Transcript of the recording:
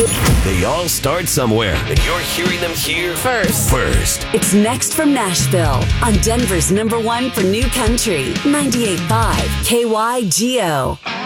They all start somewhere, and you're hearing them here First. It's Next from Nashville on Denver's #1 for new country, 98.5 KYGO.